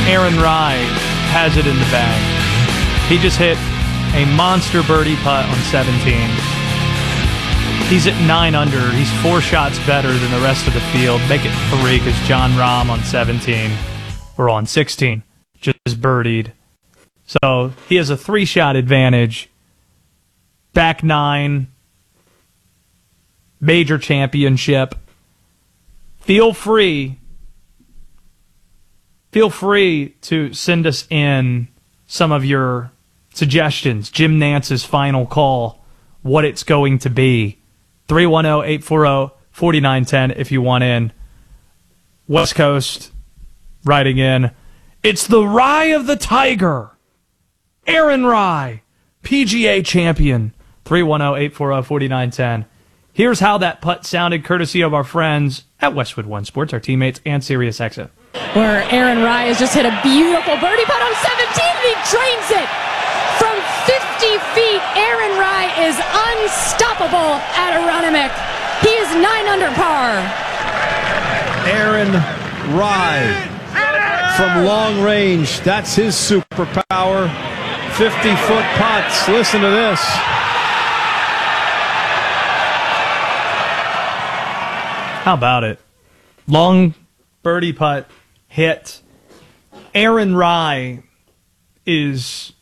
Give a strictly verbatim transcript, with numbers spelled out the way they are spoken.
Aaron Rai has it in the bag. He just hit a monster birdie putt on seventeen. He's at nine under. He's four shots better than the rest of the field. Make it three because Jon Rahm on seventeen, or on sixteen, just birdied. So he has a three-shot advantage. Back nine. Major championship. Feel free. Feel free to send us in some of your suggestions. Jim Nance's final call. What it's going to be. three one zero, eight four zero, four nine one zero if you want in. West Coast writing in. It's the Rai of the Tiger. Aaron Rai, P G A champion. three one zero, eight four zero, four nine one zero. Here's how that putt sounded, courtesy of our friends at Westwood One Sports, our teammates, and SiriusXM. Where Aaron Rai has just hit a beautiful birdie putt on seventeen, and he drains it from fifty feet. Aaron Rai is unstoppable at Aronimink. He is nine under par. Aaron Rai from long range. That's his superpower. fifty-foot putts. Listen to this. How about it? Long birdie putt hit. Aaron Rai is